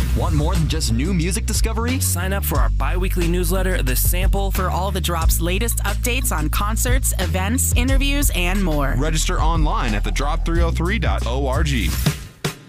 Want more than just new music discovery? Sign up for our bi-weekly newsletter, The Sample, for all the Drop's latest updates on concerts, events, interviews, and more. Register online at thedrop303.org.